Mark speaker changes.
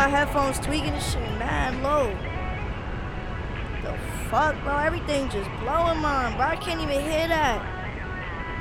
Speaker 1: my headphones tweaking and shit mad low. The fuck, bro? Everything just blowing mine, bro. I can't even hear that.